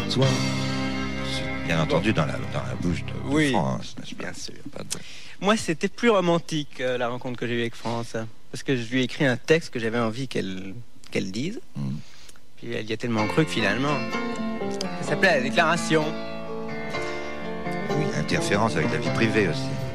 toi. C'est bien entendu dans la bouche de Oui, France, n'est-ce pas? bien sûr. Moi, c'était plus romantique, la rencontre que j'ai eue avec France. Parce que je lui ai écrit un texte que j'avais envie qu'elle dise. Puis elle y a tellement cru que finalement, ça s'appelait La Déclaration. Oui, interférence avec la vie privée aussi.